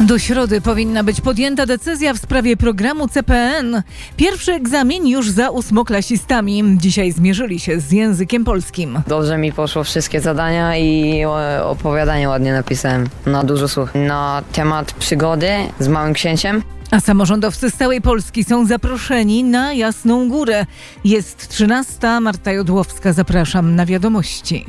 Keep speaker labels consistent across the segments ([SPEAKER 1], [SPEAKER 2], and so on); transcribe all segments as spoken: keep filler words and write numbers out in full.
[SPEAKER 1] Do środy powinna być podjęta decyzja w sprawie programu C P N. Pierwszy egzamin już za ósmoklasistami. Dzisiaj zmierzyli się z językiem polskim.
[SPEAKER 2] Dobrze mi poszło wszystkie zadania i opowiadanie ładnie napisałem. Na dużo słów. Na temat przygody z Małym Księciem.
[SPEAKER 1] A samorządowcy z całej Polski są zaproszeni na Jasną Górę. Jest trzynasta. Marta Jodłowska, zapraszam na wiadomości.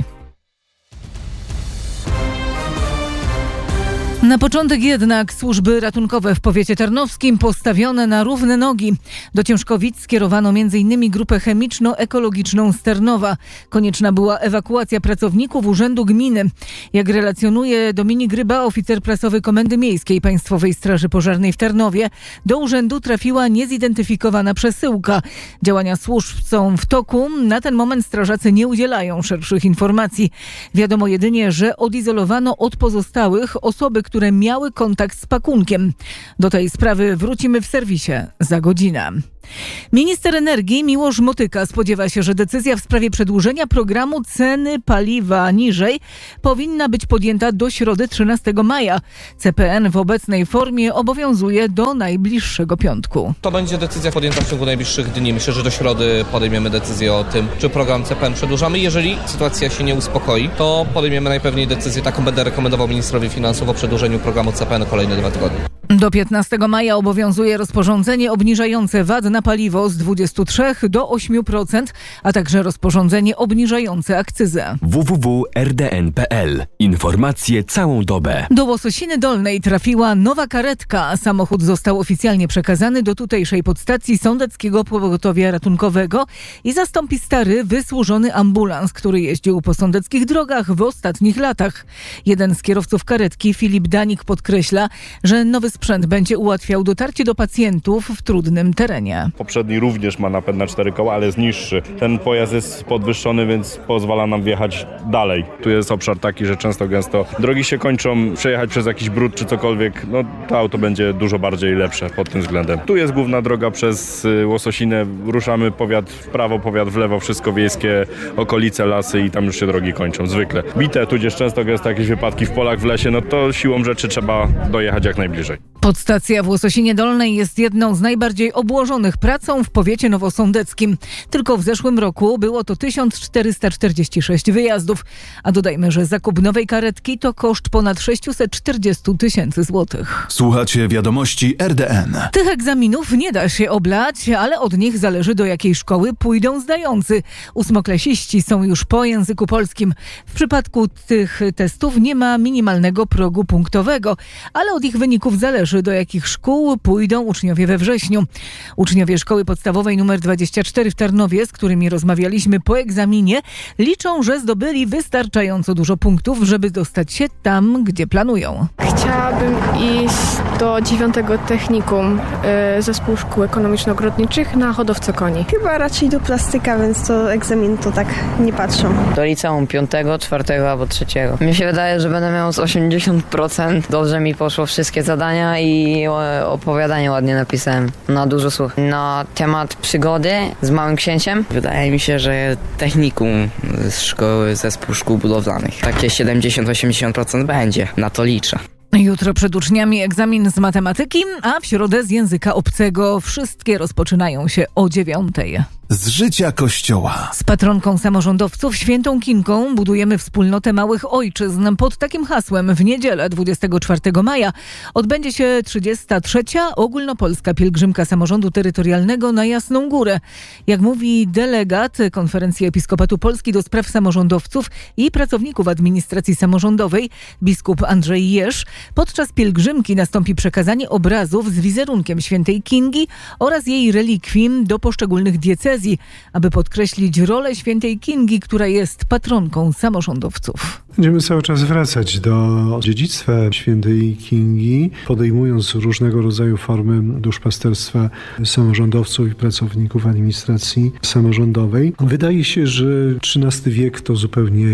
[SPEAKER 1] Na początek jednak służby ratunkowe w powiecie tarnowskim postawione na równe nogi. Do Ciężkowic skierowano między innymi grupę chemiczno-ekologiczną z Tarnowa. Konieczna była ewakuacja pracowników Urzędu Gminy. Jak relacjonuje Dominik Ryba, oficer prasowy Komendy Miejskiej Państwowej Straży Pożarnej w Tarnowie, do urzędu trafiła niezidentyfikowana przesyłka. Działania służb są w toku. Na ten moment strażacy nie udzielają szerszych informacji. Wiadomo jedynie, że odizolowano od pozostałych osoby, które miały kontakt z pakunkiem. Do tej sprawy wrócimy w serwisie za godzinę. Minister energii Miłosz Motyka spodziewa się, że decyzja w sprawie przedłużenia programu ceny paliwa niżej powinna być podjęta do środy trzynastego maja. C P N w obecnej formie obowiązuje do najbliższego piątku.
[SPEAKER 3] To będzie decyzja podjęta w ciągu najbliższych dni. Myślę, że do środy podejmiemy decyzję o tym, czy program C P N przedłużamy. Jeżeli sytuacja się nie uspokoi, to podejmiemy najpewniej decyzję, taką będę rekomendował ministrowi finansów, o przedłużeniu programu C P N o kolejne dwa tygodnie.
[SPEAKER 1] Do piętnastego maja obowiązuje rozporządzenie obniżające V A T na paliwo z dwudziestu trzech do ośmiu procent, a także rozporządzenie obniżające akcyzę.
[SPEAKER 4] w w w kropka r d n kropka p l. Informacje całą dobę.
[SPEAKER 1] Do Łososiny Dolnej trafiła nowa karetka. Samochód został oficjalnie przekazany do tutejszej podstacji Sądeckiego Pogotowia Ratunkowego i zastąpi stary, wysłużony ambulans, który jeździł po sądeckich drogach w ostatnich latach. Jeden z kierowców karetki, Filip Danik, podkreśla, że nowy sprzęt będzie ułatwiał dotarcie do pacjentów w trudnym terenie.
[SPEAKER 5] Poprzedni również ma napęd na cztery koła, ale jest niższy. Ten pojazd jest podwyższony, więc pozwala nam wjechać dalej. Tu jest obszar taki, że często gęsto drogi się kończą, przejechać przez jakiś brud czy cokolwiek, no to auto będzie dużo bardziej lepsze pod tym względem. Tu jest główna droga przez Łososinę, ruszamy powiat w prawo, powiat w lewo, wszystko wiejskie, okolice, lasy i tam już się drogi kończą, zwykle. Bite, tudzież często gęsto jakieś wypadki w polach, w lesie, no to siłą rzeczy trzeba dojechać jak najbliżej.
[SPEAKER 1] Podstacja w Łososinie Dolnej jest jedną z najbardziej obłożonych pracą w powiecie nowosądeckim. Tylko w zeszłym roku było to tysiąc czterysta czterdzieści sześć wyjazdów. A dodajmy, że zakup nowej karetki to koszt ponad sześćset czterdzieści tysięcy złotych.
[SPEAKER 6] Słuchacie wiadomości R D N.
[SPEAKER 1] Tych egzaminów nie da się oblać, ale od nich zależy, do jakiej szkoły pójdą zdający. Ósmoklasiści są już po języku polskim. W przypadku tych testów nie ma minimalnego progu punktowego, ale od ich wyników zależy, do jakich szkół pójdą uczniowie we wrześniu. Uczniowie szkoły podstawowej nr dwadzieścia cztery w Tarnowie, z którymi rozmawialiśmy po egzaminie, liczą, że zdobyli wystarczająco dużo punktów, żeby dostać się tam, gdzie planują.
[SPEAKER 7] Chciałabym iść do dziewiątego technikum y, Zespół Szkół Ekonomiczno-Ogrodniczych na hodowcę koni.
[SPEAKER 8] Chyba raczej do plastyka, więc to egzamin to tak nie patrzą.
[SPEAKER 2] Do liceum piątego, czwartego albo trzeciego. Mi się wydaje, że będę miał z osiemdziesiąt procent. Dobrze mi poszło wszystkie zadania i opowiadanie ładnie napisałem. Na dużo słów. Na temat przygody z Małym Księciem.
[SPEAKER 9] Wydaje mi się, że technikum z szkoły, zespół szkół budowlanych. Takie siedemdziesiąt do osiemdziesięciu procent będzie. Na to liczę.
[SPEAKER 1] Jutro przed uczniami egzamin z matematyki, a w środę z języka obcego. Wszystkie rozpoczynają się o dziewiątej.
[SPEAKER 6] Z życia Kościoła.
[SPEAKER 1] Z patronką samorządowców, świętą Kinką, budujemy wspólnotę małych ojczyzn. Pod takim hasłem w niedzielę dwudziestego czwartego maja odbędzie się trzydziesta trzecia ogólnopolska pielgrzymka samorządu terytorialnego na Jasną Górę. Jak mówi delegat Konferencji Episkopatu Polski do spraw samorządowców i pracowników administracji samorządowej, biskup Andrzej Jerz, podczas pielgrzymki nastąpi przekazanie obrazów z wizerunkiem świętej Kingi oraz jej relikwii do poszczególnych diecezji, aby podkreślić rolę świętej Kingi, która jest patronką samorządowców.
[SPEAKER 10] Będziemy cały czas wracać do dziedzictwa świętej Kingi, podejmując różnego rodzaju formy duszpasterstwa samorządowców i pracowników administracji samorządowej. Wydaje się, że trzynasty wiek to zupełnie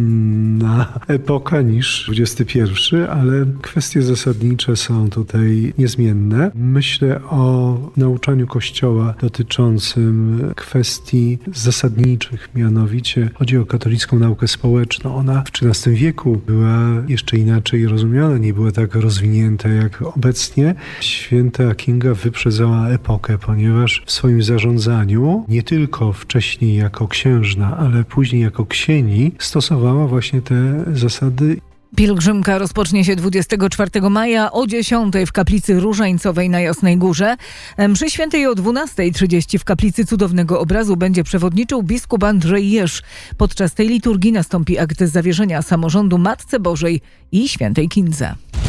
[SPEAKER 10] inna epoka niż dwudziesty pierwszy, ale kwestie zasadnicze są tutaj niezmienne. Myślę o nauczaniu Kościoła dotyczącym kwestii zasadniczych, mianowicie chodzi o katolicką naukę społeczną. Ona w trzynastym szesnastym wieku była jeszcze inaczej rozumiana, nie była tak rozwinięta jak obecnie. Święta Kinga wyprzedzała epokę, ponieważ w swoim zarządzaniu, nie tylko wcześniej jako księżna, ale później jako ksieni, stosowała właśnie te zasady.
[SPEAKER 1] Pielgrzymka rozpocznie się dwudziestego czwartego maja o dziesiątej w kaplicy Różańcowej na Jasnej Górze. Mszy świętej o dwunastej trzydzieści w kaplicy Cudownego Obrazu będzie przewodniczył biskup Andrzej Jerz. Podczas tej liturgii nastąpi akt zawierzenia samorządu Matce Bożej i Świętej Kindze.